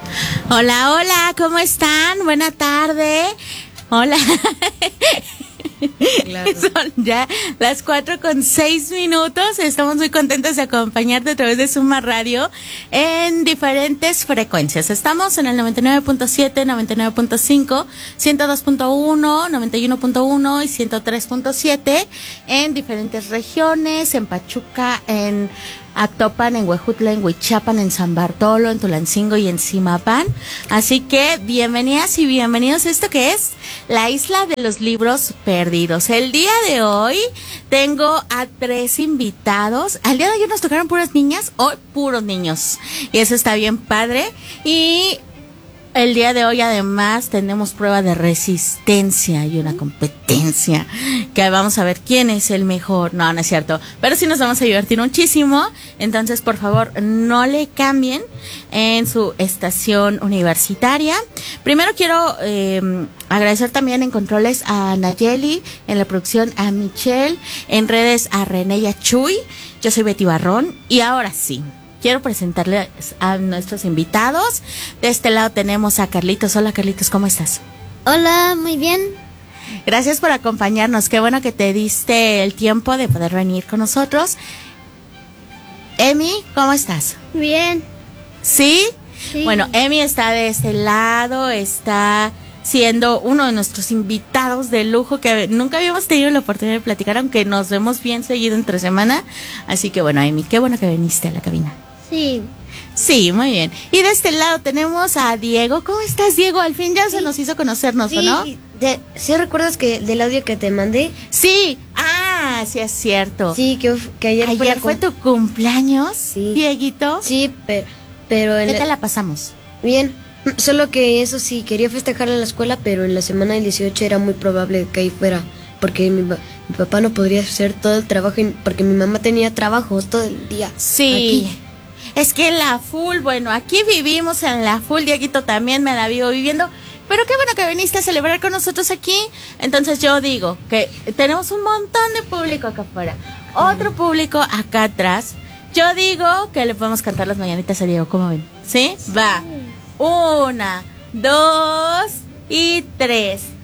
Hola, hola, ¿cómo están? Buena tarde. Hola. Claro. Son ya las 4:06. Estamos muy contentos de acompañarte a través de Suma Radio en diferentes frecuencias. Estamos en el 99.7, 99.5, 102.1, 91.1 y 103.7 en diferentes regiones, en Pachuca, en Actopan, en Huejutla, en Huichapan, en San Bartolo, en Tulancingo y en Zimapán. Así que bienvenidas y bienvenidos a esto que es la Isla de los Libros Perdidos. El día de hoy tengo a 3 invitados. Al día de ayer nos tocaron puras niñas, hoy puros niños. Y eso está bien padre. Y el día de hoy además tenemos prueba de resistencia y una competencia que vamos a ver quién es el mejor. No, no es cierto, pero sí nos vamos a divertir muchísimo. Entonces, por favor, no le cambien en su estación universitaria. Primero quiero agradecer también en controles a Nayeli, en la producción a Michelle, en redes a René y a Chuy. Yo soy Betty Barrón y ahora sí, quiero presentarles a nuestros invitados. De este lado tenemos a Carlitos. Hola, Carlitos, ¿cómo estás? Hola, muy bien. Gracias por acompañarnos. Qué bueno que te diste el tiempo de poder venir con nosotros. Emi, ¿cómo estás? Bien. ¿Sí? Sí. Bueno, Emi está de este lado, está siendo uno de nuestros invitados de lujo que nunca habíamos tenido la oportunidad de platicar, aunque nos vemos bien seguido entre semana. Así que bueno, Emi, qué bueno que viniste a la cabina. Sí. Sí, muy bien. Y de este lado tenemos a Diego. ¿Cómo estás, Diego? Al fin ya se nos hizo conocernos, ¿o no? ¿Sí recuerdas que del audio que te mandé? Sí. Ah, sí es cierto. Sí, que ayer fue tu cumpleaños, sí. Dieguito. Sí, pero ¿Qué te la pasamos? Bien. Solo que eso sí, quería festejar en la escuela, pero en la semana del 18 era muy probable que ahí fuera, porque mi papá no podría hacer todo el trabajo, porque mi mamá tenía trabajo todo el día. Sí. Aquí. Es que la full, bueno, aquí vivimos en la full, Dieguito también me la vivo viviendo, pero qué bueno que viniste a celebrar con nosotros aquí. Entonces yo digo que tenemos un montón de público acá afuera, otro público acá atrás. Yo digo que le podemos cantar las mañanitas a Diego, ¿cómo ven? ¿Sí? Va. 1, 2 y 3.